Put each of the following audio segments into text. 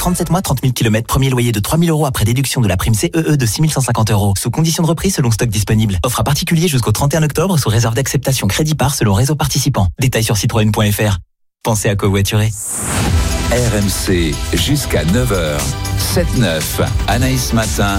37 mois, 30 000 km, premier loyer de 3 000 € après déduction de la prime CEE de 6 150 €. Sous condition de reprise selon stock disponible. Offre à particulier jusqu'au 31 octobre sous réserve d'acceptation crédit par selon réseau participant. Détails sur citroën.fr. Pensez à covoiturer. RMC jusqu'à 9h. 7-9. Anaïs Matin.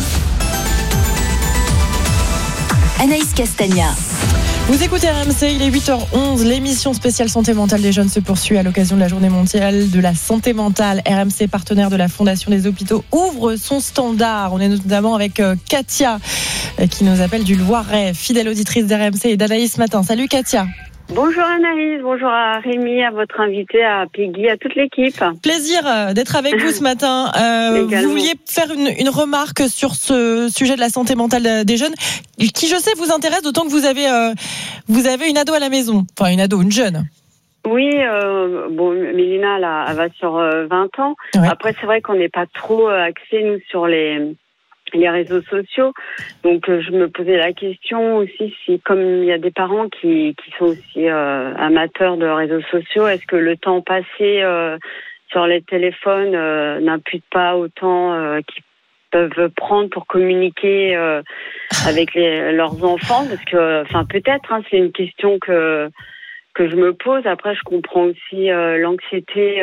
Anaïs Castagna. Vous écoutez RMC, il est 8h11. L'émission spéciale santé mentale des jeunes se poursuit à l'occasion de la journée mondiale de la santé mentale. RMC, partenaire de la Fondation des hôpitaux, ouvre son standard. On est notamment avec Katia, qui nous appelle du Loiret, fidèle auditrice d'RMC et d'Anaïs Matin. Salut Katia. Bonjour Anaïs, bonjour à Rémi, à votre invité, à Peggy, à toute l'équipe. Plaisir d'être avec vous ce matin. Vous vouliez faire une remarque sur ce sujet de la santé mentale des jeunes, qui je sais vous intéresse, d'autant que vous avez une ado à la maison, enfin une jeune. Oui, Mélina, là, elle va sur 20 ans. Ouais. Après, c'est vrai qu'on n'est pas trop axés, nous, sur les réseaux sociaux. Donc, je me posais la question aussi si, comme il y a des parents qui sont aussi amateurs de réseaux sociaux, est-ce que le temps passé sur les téléphones n'impute pas autant qu'ils peuvent prendre pour communiquer avec leurs enfants? Parce que, peut-être, c'est une question que je me pose. Après, je comprends aussi l'anxiété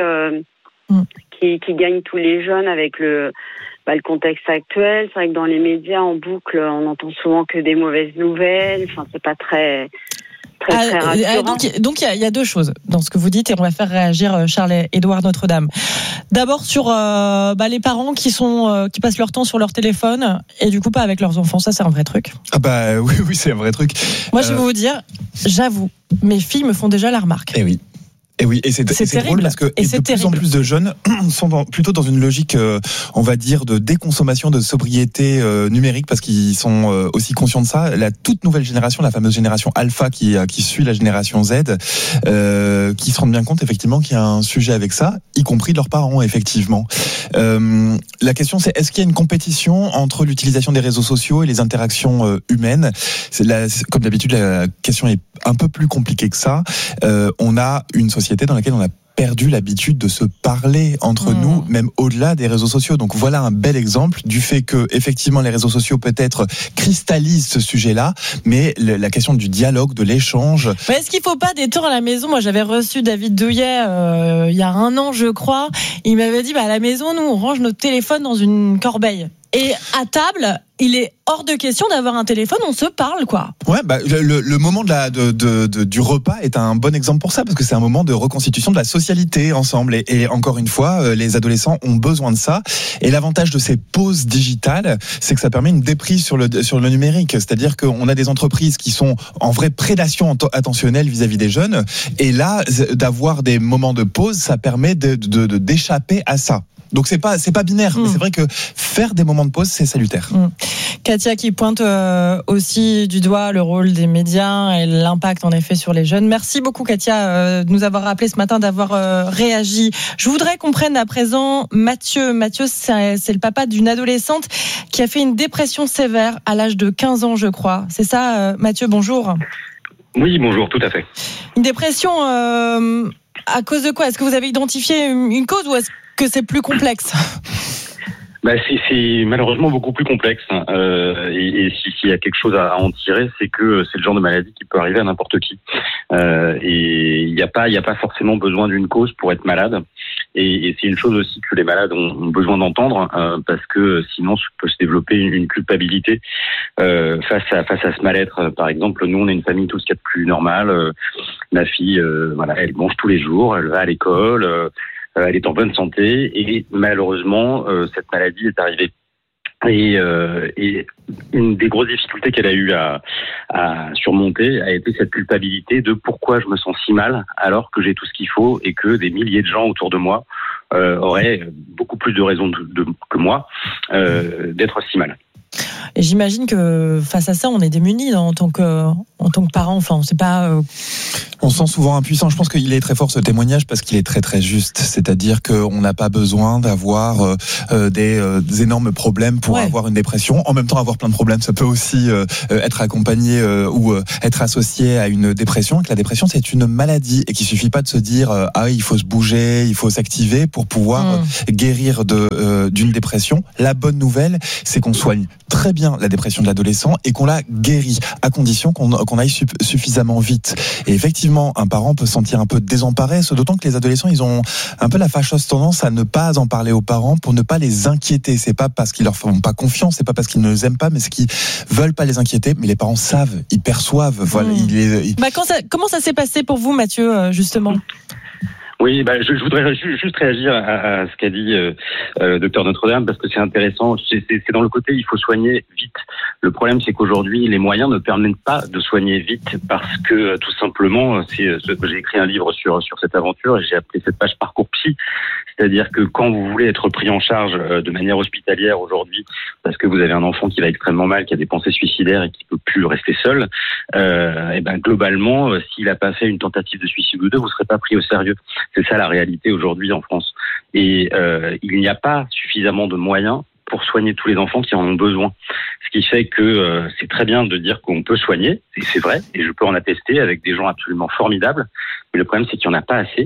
qui gagne tous les jeunes avec le contexte actuel. C'est vrai que dans les médias, en boucle, on entend souvent que des mauvaises nouvelles. C'est pas très rassurant. Donc il y a deux choses dans ce que vous dites et on va faire réagir Charles-Édouard Notre-Dame. D'abord sur les parents qui passent leur temps sur leur téléphone et du coup pas avec leurs enfants. Ça, c'est un vrai truc. Oui, c'est un vrai truc. Moi, je vais vous dire, j'avoue, mes filles me font déjà la remarque. Eh oui. Et c'est drôle parce que de plus en plus de jeunes sont plutôt dans une logique, on va dire, de déconsommation, de sobriété numérique, parce qu'ils sont aussi conscients de ça. La toute nouvelle génération, la fameuse génération Alpha qui suit la génération Z, qui se rendent bien compte effectivement qu'il y a un sujet avec ça, y compris de leurs parents, effectivement. La question c'est, est-ce qu'il y a une compétition entre l'utilisation des réseaux sociaux et les interactions humaines? Comme d'habitude, la question est un peu plus compliquée que ça. On a une société dans laquelle on a perdu l'habitude de se parler entre nous, même au-delà des réseaux sociaux. Donc voilà un bel exemple du fait que effectivement les réseaux sociaux peut-être cristallisent ce sujet-là, mais la question du dialogue, de l'échange. Mais est-ce qu'il faut pas des temps à la maison? Moi, j'avais reçu David Douillet il y a 1 an, je crois. Il m'avait dit à la maison, nous, on range notre téléphone dans une corbeille. Et à table, il est hors de question d'avoir un téléphone, on se parle, quoi. Ouais, le moment du repas est un bon exemple pour ça, parce que c'est un moment de reconstitution de la socialité ensemble. Et encore une fois, les adolescents ont besoin de ça. Et l'avantage de ces pauses digitales, c'est que ça permet une déprise sur le numérique. C'est-à-dire qu'on a des entreprises qui sont en vraie prédation attentionnelle vis-à-vis des jeunes. Et là, d'avoir des moments de pause, ça permet d'échapper à ça. Donc c'est pas binaire, mais c'est vrai que faire des moments de pause, c'est salutaire. Katia qui pointe aussi du doigt le rôle des médias et l'impact en effet sur les jeunes. Merci beaucoup Katia de nous avoir rappelé ce matin, d'avoir réagi. Je voudrais qu'on prenne à présent Mathieu. Mathieu, c'est le papa d'une adolescente qui a fait une dépression sévère à l'âge de 15 ans, je crois. C'est ça, Mathieu, bonjour. Oui, bonjour, tout à fait. Une dépression à cause de quoi? Est-ce que vous avez identifié une cause ou est-ce que c'est plus complexe? C'est malheureusement beaucoup plus complexe. Et s'il y a quelque chose à en tirer, c'est que c'est le genre de maladie qui peut arriver à n'importe qui. Et il n'y a pas forcément besoin d'une cause pour être malade. Et c'est une chose aussi que les malades ont besoin d'entendre, parce que sinon peut se développer une culpabilité face à ce mal-être. Par exemple, nous on est une famille tout ce qu'il y a de plus normal. Ma fille, elle mange tous les jours, elle va à l'école. Elle est en bonne santé et malheureusement cette maladie est arrivée. Et une des grosses difficultés qu'elle a eu à surmonter a été cette culpabilité de pourquoi je me sens si mal alors que j'ai tout ce qu'il faut et que des milliers de gens autour de moi auraient beaucoup plus de raisons que moi d'être si mal. Et j'imagine que face à ça, on est démunis en tant que parent. Enfin, on sait pas. On se sent souvent impuissant. Je pense qu'il est très fort ce témoignage parce qu'il est très très juste. C'est-à-dire qu'on n'a pas besoin d'avoir des énormes problèmes pour avoir une dépression. En même temps, avoir plein de problèmes, ça peut aussi être accompagné ou être associé à une dépression. Et que la dépression, c'est une maladie et qu'il suffit pas de se dire il faut se bouger, il faut s'activer pour pouvoir guérir d'une dépression. La bonne nouvelle, c'est qu'on soigne très bien la dépression de l'adolescent et qu'on la guérit à condition qu'on aille suffisamment vite. Et effectivement, un parent peut se sentir un peu désemparé, d'autant que les adolescents, ils ont un peu la fâcheuse tendance à ne pas en parler aux parents pour ne pas les inquiéter. C'est pas parce qu'ils leur font pas confiance, c'est pas parce qu'ils ne les aiment pas, mais c'est qu'ils veulent pas les inquiéter. Mais les parents savent, ils perçoivent. Voilà. Comment ça s'est passé pour vous, Mathieu, justement? Oui, je voudrais juste réagir à ce qu'a dit le docteur Notre-Dame, parce que c'est intéressant. C'est dans le côté, il faut soigner vite. Le problème, c'est qu'aujourd'hui, les moyens ne permettent pas de soigner vite, parce que tout simplement, j'ai écrit un livre sur cette aventure et j'ai appelé cette page Parcours Psy. C'est-à-dire que quand vous voulez être pris en charge de manière hospitalière aujourd'hui, parce que vous avez un enfant qui va extrêmement mal, qui a des pensées suicidaires et qui peut plus rester seul, globalement, s'il n'a pas fait une tentative de suicide ou deux, vous ne serez pas pris au sérieux. C'est ça la réalité aujourd'hui en France. Et il n'y a pas suffisamment de moyens pour soigner tous les enfants qui en ont besoin. Ce qui fait que c'est très bien de dire qu'on peut soigner, et c'est vrai, et je peux en attester avec des gens absolument formidables, mais le problème c'est qu'il n'y en a pas assez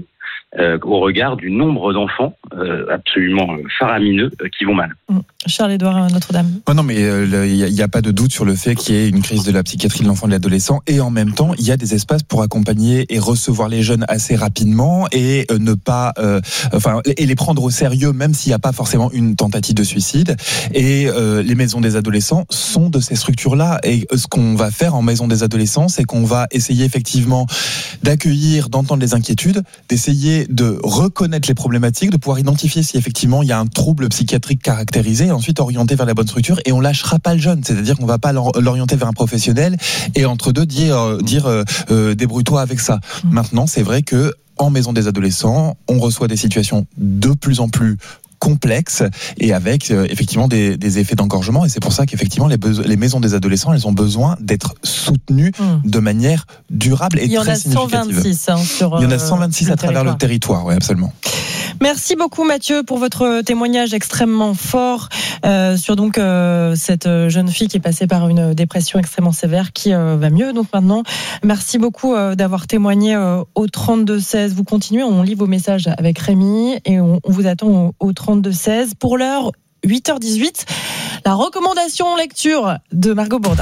au regard du nombre d'enfants absolument faramineux qui vont mal. Charles-Édouard Notre-Dame. Non, mais il n'y a pas de doute sur le fait qu'il y ait une crise de la psychiatrie de l'enfant et de l'adolescent, et en même temps, il y a des espaces pour accompagner et recevoir les jeunes assez rapidement et ne pas, et les prendre au sérieux, même s'il n'y a pas forcément une tentative de suicide. Et les maisons des adolescents sont de ces structures-là. Et ce qu'on va faire en maison des adolescents, c'est qu'on va essayer effectivement d'accueillir, d'entendre les inquiétudes, d'essayer de reconnaître les problématiques, de pouvoir identifier si effectivement il y a un trouble psychiatrique caractérisé, et ensuite orienter vers la bonne structure. Et on lâchera pas le jeune, c'est-à-dire qu'on va pas l'orienter vers un professionnel et entre deux dire débrouille-toi avec ça. Maintenant, c'est vrai que en maison des adolescents, on reçoit des situations de plus en plus complexes et avec effectivement des effets d'engorgement, et c'est pour ça qu'effectivement les maisons des adolescents, elles ont besoin d'être soutenues de manière durable et très significative. Il y en a 126 à travers le territoire, oui, absolument. Merci beaucoup Mathieu pour votre témoignage extrêmement fort sur donc cette jeune fille qui est passée par une dépression extrêmement sévère, qui va mieux donc maintenant. Merci beaucoup d'avoir témoigné au 32-16. Vous continuez, on lit vos messages avec Rémi et on vous attend au 32-16. Pour l'heure, 8h18, la recommandation lecture de Margot Bourdin.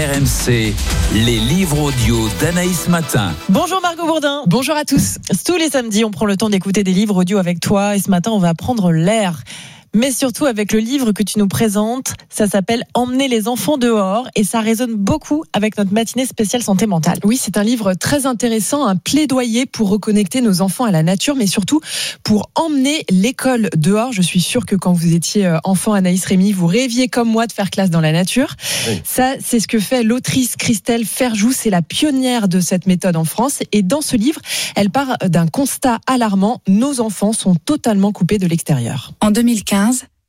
RMC, les livres audio d'Anaïs Matin. Bonjour Margot Bourdin. Bonjour à tous. Tous les samedis, on prend le temps d'écouter des livres audio avec toi, et ce matin, on va prendre l'air. Mais surtout avec le livre que tu nous présentes, ça s'appelle « Emmener les enfants dehors » et ça résonne beaucoup avec notre matinée spéciale santé mentale. Oui, c'est un livre très intéressant, un plaidoyer pour reconnecter nos enfants à la nature, mais surtout pour emmener l'école dehors. Je suis sûre que quand vous étiez enfant, Anaïs, Rémi, vous rêviez comme moi de faire classe dans la nature. Oui. Ça, c'est ce que fait l'autrice Christelle Ferjou, c'est la pionnière de cette méthode en France. Et dans ce livre, elle part d'un constat alarmant, nos enfants sont totalement coupés de l'extérieur. En 2015,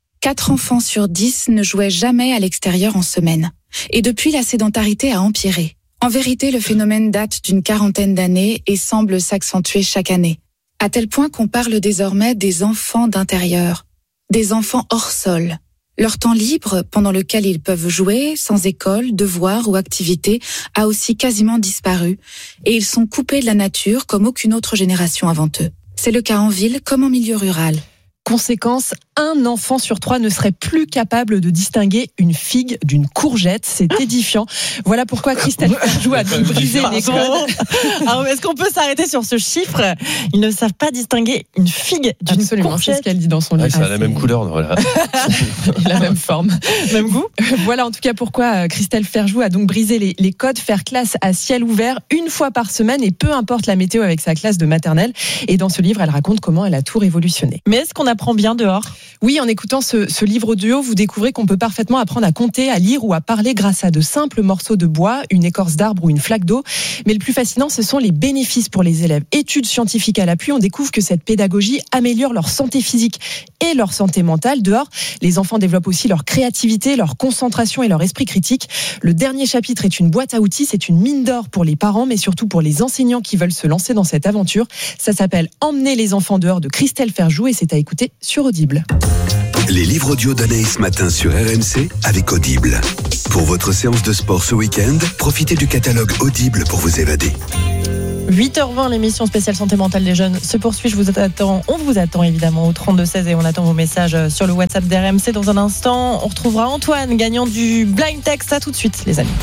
4 enfants sur 10 ne jouaient jamais à l'extérieur en semaine. Et depuis, la sédentarité a empiré. En vérité, le phénomène date d'une 40aine d'années et semble s'accentuer chaque année. À tel point qu'on parle désormais des enfants d'intérieur, des enfants hors sol. Leur temps libre, pendant lequel ils peuvent jouer, sans école, devoirs ou activités, a aussi quasiment disparu. Et ils sont coupés de la nature comme aucune autre génération avant eux. C'est le cas en ville comme en milieu rural. Conséquence, un enfant sur 3 ne serait plus capable de distinguer une figue d'une courgette. C'est édifiant. Voilà pourquoi Christelle Ferjou a brisé les codes. Alors, est-ce qu'on peut s'arrêter sur ce chiffre ? Ils ne savent pas distinguer une figue d'une courgette. C'est ce qu'elle dit dans son livre. Ça a la même couleur, voilà. La même forme. Même goût. Voilà en tout cas pourquoi Christelle Ferjou a donc brisé les codes. Faire classe à ciel ouvert une fois par semaine et peu importe la météo avec sa classe de maternelle. Et dans ce livre, elle raconte comment elle a tout révolutionné. Mais est-ce qu'on apprend bien dehors ? Oui, en écoutant ce livre audio, vous découvrez qu'on peut parfaitement apprendre à compter, à lire ou à parler grâce à de simples morceaux de bois, une écorce d'arbre ou une flaque d'eau. Mais le plus fascinant, ce sont les bénéfices pour les élèves. Études scientifiques à l'appui, on découvre que cette pédagogie améliore leur santé physique et leur santé mentale. Dehors, les enfants développent aussi leur créativité, leur concentration et leur esprit critique. Le dernier chapitre est une boîte à outils, c'est une mine d'or pour les parents, mais surtout pour les enseignants qui veulent se lancer dans cette aventure. Ça s'appelle Emmener les enfants dehors de Christelle Ferjou et c'est à écouter sur Audible. Les livres audio d'Anaïs Matin sur RMC avec Audible. Pour votre séance de sport ce week-end, profitez du catalogue Audible pour vous évader. 8h20, l'émission spéciale santé mentale des jeunes se poursuit. On vous attend évidemment au 32-16 et on attend vos messages sur le WhatsApp d'RMC. Dans un instant, on retrouvera Antoine, gagnant du Blind Text. À tout de suite, les amis.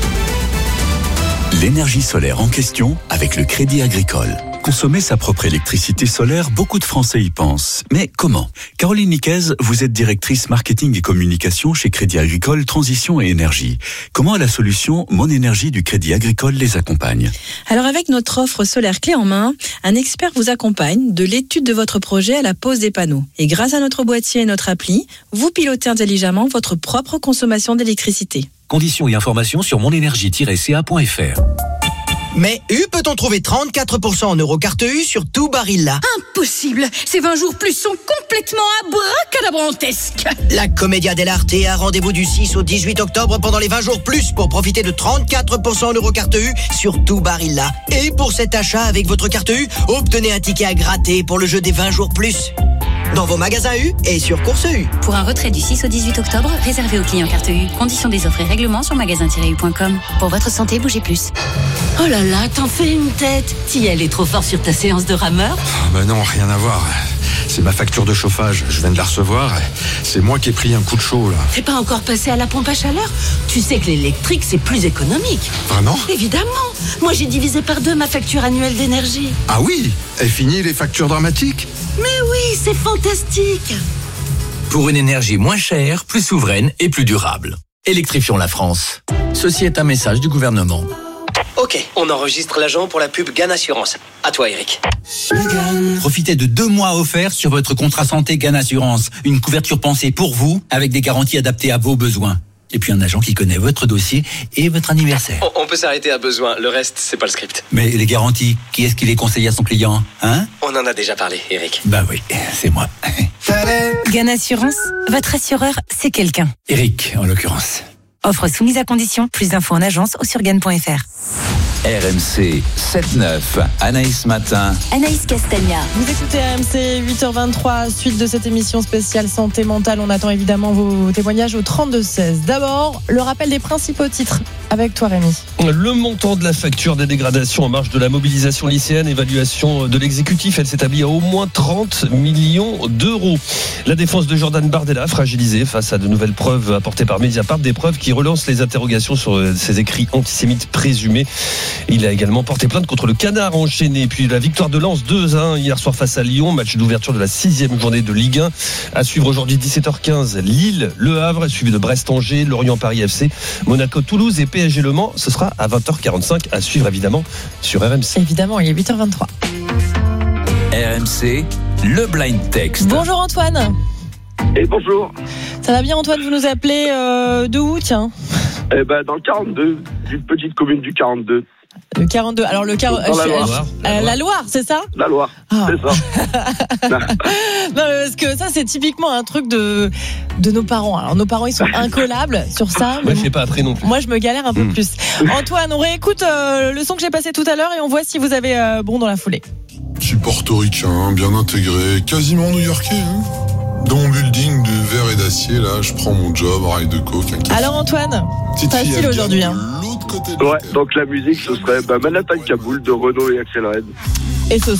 L'énergie solaire en question avec le Crédit Agricole. Consommer sa propre électricité solaire, beaucoup de Français y pensent. Mais comment ? Caroline Niquez, vous êtes directrice marketing et communication chez Crédit Agricole Transition et Énergie. Comment la solution Mon Énergie du Crédit Agricole les accompagne ? Alors avec notre offre solaire clé en main, un expert vous accompagne de l'étude de votre projet à la pose des panneaux. Et grâce à notre boîtier et notre appli, vous pilotez intelligemment votre propre consommation d'électricité. Conditions et informations sur monenergie-ca.fr. Mais peut-on trouver 34% en Eurocarte U sur tout Barilla ? Impossible. Ces 20 jours plus sont complètement abracadabrantesques. La Commedia dell'Arte a rendez-vous du 6 au 18 octobre pendant les 20 jours plus pour profiter de 34% en Eurocarte U sur tout Barilla. Et pour cet achat avec votre carte U, obtenez un ticket à gratter pour le jeu des 20 jours plus. Dans vos magasins U et sur Course U. Pour un retrait du 6 au 18 octobre, réservé aux clients carte U. Conditions des offres et règlements sur magasin-u.com. Pour votre santé, bougez plus. Oh là là, t'en fais une tête. T'y est trop fort sur ta séance de rameur ? Bah non, rien à voir. C'est ma facture de chauffage. Je viens de la recevoir. C'est moi qui ai pris un coup de chaud, là. T'es pas encore passé à la pompe à chaleur ? Tu sais que l'électrique, c'est plus économique. Vraiment ? Évidemment. Moi, j'ai divisé par 2 ma facture annuelle d'énergie. Ah oui ? Et fini les factures dramatiques ? Mais oui, c'est fantastique. Pour une énergie moins chère, plus souveraine et plus durable. Électrifions la France. Ceci est un message du gouvernement. Ok, on enregistre l'agent pour la pub GAN Assurance. À toi, Eric. Profitez de 2 mois offerts sur votre contrat santé GAN Assurance. Une couverture pensée pour vous, avec des garanties adaptées à vos besoins. Et puis un agent qui connaît votre dossier et votre anniversaire. On peut s'arrêter à besoin, le reste, c'est pas le script. Mais les garanties, qui est-ce qui les conseille à son client, hein ? On en a déjà parlé, Eric. Bah oui, c'est moi. GAN Assurance, votre assureur, c'est quelqu'un. Eric, en l'occurrence. Offre soumise à condition, plus d'infos en agence ou sur GAN.fr. RMC 7-9, Anaïs Matin. Anaïs Castagna. Vous écoutez RMC 8h23, suite de cette émission spéciale santé mentale. On attend évidemment vos témoignages au 32-16. D'abord, le rappel des principaux titres avec toi, Rémi. Le montant de la facture des dégradations en marge de la mobilisation lycéenne, évaluation de l'exécutif, elle s'établit à au moins 30 millions d'euros. La défense de Jordan Bardella, fragilisée face à de nouvelles preuves apportées par Mediapart, des preuves qui relancent les interrogations sur ses écrits antisémites présumés. Il a également porté plainte contre le Canard enchaîné. Puis la victoire de Lens 2-1 hier soir face à Lyon, match d'ouverture de la 6e journée de Ligue 1. À suivre aujourd'hui 17h15, Lille, Le Havre, suivi de Brest-Angers, Lorient-Paris FC, Monaco-Toulouse et PSG Le Mans. Ce sera à 20h45 à suivre évidemment sur RMC. Évidemment, il est 8h23. RMC, le Blind Text. Bonjour Antoine. Et bonjour. Ça va bien Antoine, vous nous appelez de où, tiens ? Dans le 42, d'une petite commune du 42. Le 42, alors le 42, dans la Loire. La Loire, c'est ça ? La Loire, c'est ça. Non, parce que ça, c'est typiquement un truc de nos parents. Alors, nos parents, ils sont incollables sur ça. Moi, je n'ai pas appris non plus. Moi, je me galère un peu plus. Antoine, on réécoute le son que j'ai passé tout à l'heure et on voit si vous avez bon dans la foulée. Je suis portoricain, bien intégré, quasiment new-yorkais. Dans mon building de verre et d'acier, là, je prends mon job, rail de coke. Alors Antoine, facile aujourd'hui. Ouais, donc la musique, ce serait Manhattan Kaboul de Renaud et Axel Red. Et ce